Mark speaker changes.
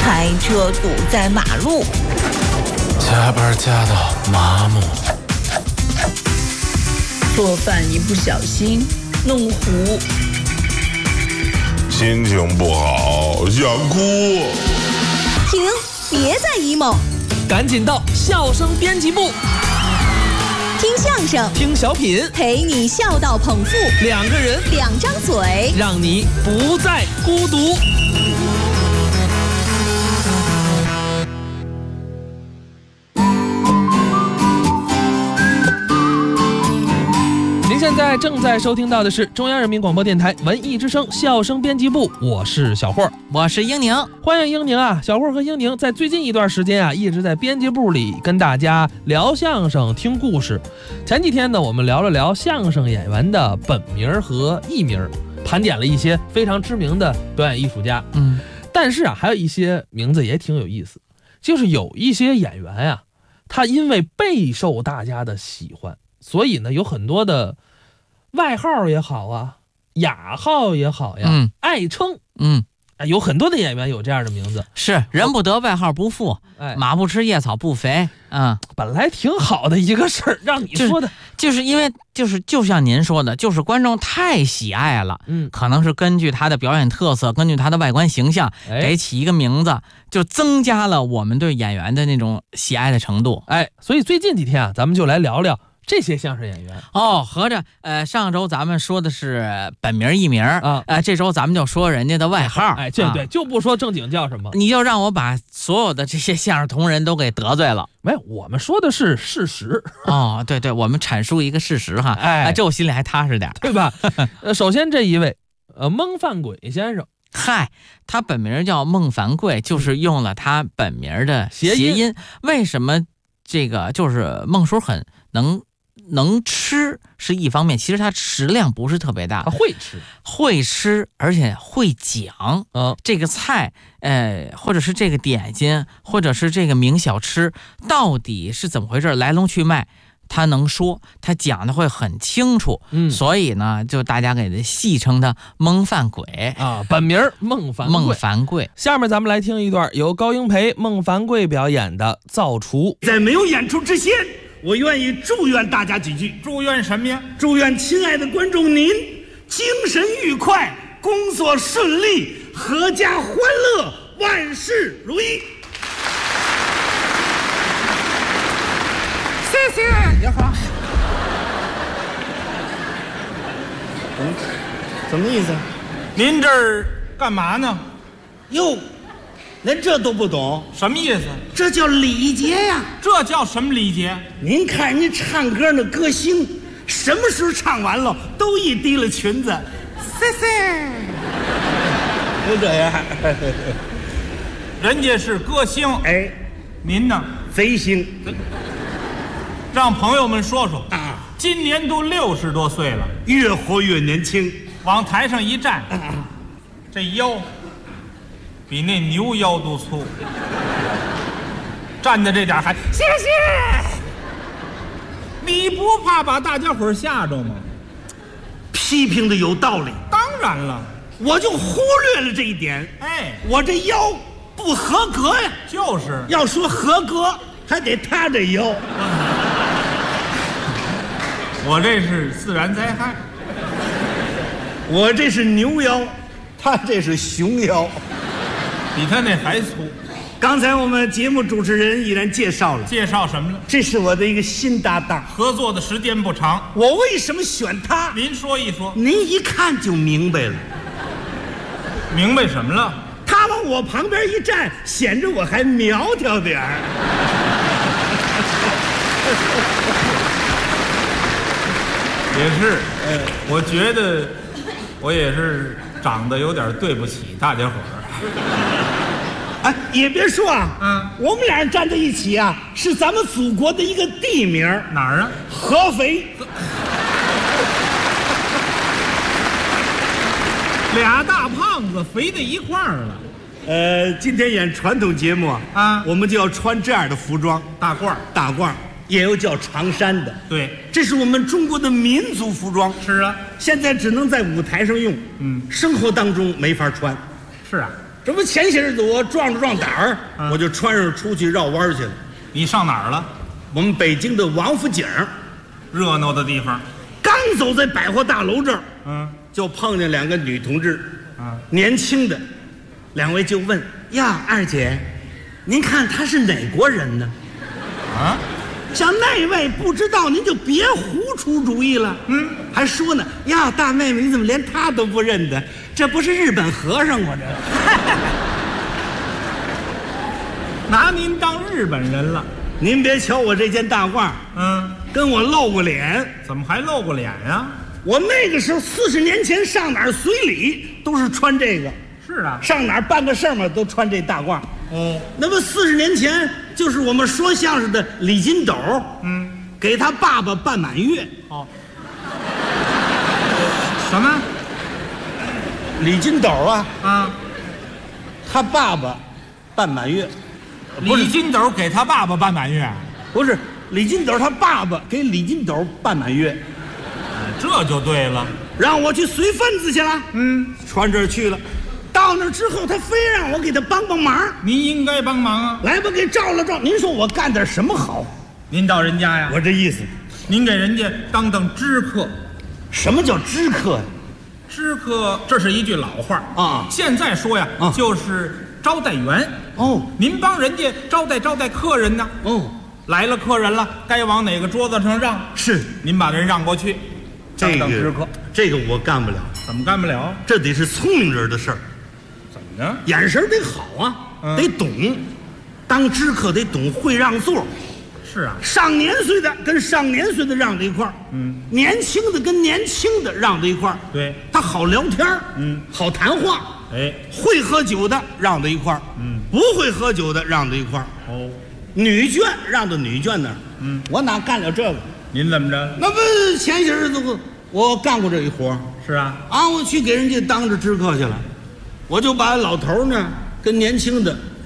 Speaker 1: 开车堵在马路，
Speaker 2: 加班加到麻木，
Speaker 3: 做饭一不小心弄糊，
Speaker 4: 心情不好想哭。
Speaker 1: 停，别再 emo，
Speaker 5: 赶紧到笑声编辑部，
Speaker 1: 听相声，
Speaker 5: 听小品，
Speaker 1: 陪你笑到捧腹，
Speaker 5: 两个人
Speaker 1: 两张嘴，
Speaker 5: 让你不再孤独。您现在正在收听到的是中央人民广播电台文艺之声笑声编辑部，我是小霍，
Speaker 6: 我是英宁，
Speaker 5: 欢迎英宁啊！小霍和英宁在最近一段时间啊，一直在编辑部里跟大家聊相声、听故事。前几天呢，我们聊了聊相声演员的本名和艺名，盘点了一些非常知名的表演艺术家。但是啊，还有一些名字也挺有意思，就是有一些演员啊，他因为备受大家的喜欢，所以呢，有很多的外号也好啊，雅号也好呀，爱称，有很多的演员有这样的名字，
Speaker 6: 是人不得外号不富，马不吃夜草不肥，
Speaker 5: 本来挺好的一个事儿，让你说的，
Speaker 6: 就是因为就像您说的，就是观众太喜爱了，可能是根据他的表演特色，根据他的外观形象，给起一个名字，就增加了我们对演员的那种喜爱的程度。
Speaker 5: 所以最近几天啊，咱们就来聊聊这些相声演员
Speaker 6: 合着上周咱们说的是本名艺名这周咱们就说人家的外号，
Speaker 5: 对，就不说正经叫什么。
Speaker 6: 你就让我把所有的这些相声同仁都给得罪了。
Speaker 5: 没有，我们说的是事实。
Speaker 6: 对，我们阐述一个事实哈，这我心里还踏实点，
Speaker 5: 对吧？首先这一位孟凡贵先生，
Speaker 6: 他本名叫孟凡贵，就是用了他本名的谐音。为什么这个就是孟叔很能吃是一方面，其实他食量不是特别大，
Speaker 5: 他会吃，
Speaker 6: 而且会讲这个菜，或者是这个点心，或者是这个名小吃到底是怎么回事，来龙去脉，他能说，他讲的会很清楚，所以呢，就大家给他戏称他孟凡贵
Speaker 5: 本名孟凡贵。下面咱们来听一段由高英培、孟凡贵表演的《造厨》。
Speaker 7: 在没有演出之前，我愿意祝愿大家几句。
Speaker 8: 祝愿什么呀？
Speaker 7: 祝愿亲爱的观众您精神愉快，工作顺利，阖家欢乐，万事如意。
Speaker 8: 谢谢。你好。
Speaker 7: 什么意思？
Speaker 8: 您这儿干嘛呢？
Speaker 7: 哟，连这都不懂？
Speaker 8: 什么意思？
Speaker 7: 这叫礼节呀。
Speaker 8: 这叫什么礼节？
Speaker 7: 您看人家唱歌那歌星，什么时候唱完了都一提了裙子，
Speaker 8: 谢谢。
Speaker 7: 就这样。
Speaker 8: 人家是歌星，您呢？
Speaker 7: 贼星。
Speaker 8: 让朋友们说说今年都60多岁了，
Speaker 7: 越活越年轻。
Speaker 8: 往台上一站，这腰比那牛腰都粗，站在这点还谢谢。你不怕把大家伙吓着吗？
Speaker 7: 批评的有道理。
Speaker 8: 当然了，
Speaker 7: 我就忽略了这一点。我这腰不合格呀。
Speaker 8: 就是
Speaker 7: 要说合格，还得他这腰。
Speaker 8: 我这是自然灾害，
Speaker 7: 我这是牛腰，他这是熊腰，
Speaker 8: 比他那还粗。
Speaker 7: 刚才我们节目主持人已然介绍了。
Speaker 8: 介绍什么呢？
Speaker 7: 这是我的一个新搭档，
Speaker 8: 合作的时间不长。
Speaker 7: 我为什么选他？
Speaker 8: 您说一说。
Speaker 7: 您一看就明白了。
Speaker 8: 明白什么了？
Speaker 7: 他往我旁边一站，显着我还苗条点儿。
Speaker 8: 也是，我觉得我也是长得有点对不起大家伙儿。
Speaker 7: 也别说我们俩人站在一起啊，是咱们祖国的一个地名。
Speaker 8: 哪儿啊？
Speaker 7: 合肥。
Speaker 8: 俩大胖子肥在一块儿了。
Speaker 7: 今天演传统节目我们就要穿这样的服装，
Speaker 8: 大褂儿。
Speaker 7: 也有叫长衫的。
Speaker 8: 对，
Speaker 7: 这是我们中国的民族服装。
Speaker 8: 是啊，
Speaker 7: 现在只能在舞台上用，生活当中没法穿。
Speaker 8: 是啊，
Speaker 7: 这不前些日子我壮着壮胆儿，我就穿上出去绕弯去了。
Speaker 8: 你上哪儿了？
Speaker 7: 我们北京的王府井，
Speaker 8: 热闹的地方。
Speaker 7: 刚走在百货大楼这儿，
Speaker 8: 就
Speaker 7: 碰见2个女同志，年轻的，2位就问呀，二姐，您看她是哪国人呢？像那位不知道您就别胡出主意了。还说呢呀，大妹妹你怎么连他都不认得？这不是日本和尚吗？这
Speaker 8: 拿您当日本人了。
Speaker 7: 您别瞧我这件大褂，跟我露过脸。
Speaker 8: 怎么还露过脸呀？
Speaker 7: 我那个时候40年前上哪儿随礼都是穿这个。
Speaker 8: 是啊，
Speaker 7: 上哪儿办个事儿嘛都穿这大褂。那么40年前就是我们说相声的李金斗，给他爸爸办满月。
Speaker 8: 什么？
Speaker 7: 李金斗啊，他爸爸办满月。
Speaker 8: 李金斗给他爸爸办满月？
Speaker 7: 不是，李金斗他爸爸给李金斗办满月。
Speaker 8: 这就对了，
Speaker 7: 让我去随份子去了。穿这儿去了。到那之后，他非让我给他帮帮忙。
Speaker 8: 您应该帮忙啊！
Speaker 7: 来吧，给照了照。您说我干点什么好？
Speaker 8: 您到人家呀？
Speaker 7: 我这意思，
Speaker 8: 您给人家当知客。
Speaker 7: 什么叫知客呀？
Speaker 8: 知客，这是一句老话
Speaker 7: 啊。
Speaker 8: 现在说呀，就是招待员。您帮人家招待客人呢。来了客人了，该往哪个桌子上让？是，您把人让过去。当知客，
Speaker 7: 这个我干不了。
Speaker 8: 怎么干不了？
Speaker 7: 这得是聪明人的事儿。
Speaker 8: 怎么呢？
Speaker 7: 眼神得好啊，得懂。当知客得懂会让座。
Speaker 8: 是啊，
Speaker 7: 上年岁的跟上年岁的让在一块儿，年轻的跟年轻的让在一块儿。
Speaker 8: 对，
Speaker 7: 他好聊天，好谈话。会喝酒的让在一块儿，不会喝酒的让在一块儿。女眷让到女眷那儿。我哪干了这个？
Speaker 8: 您怎么着？
Speaker 7: 那不前些日子我干过这一活。
Speaker 8: 是啊，
Speaker 7: 我去给人家当着知客去了，我就把老头呢跟年轻的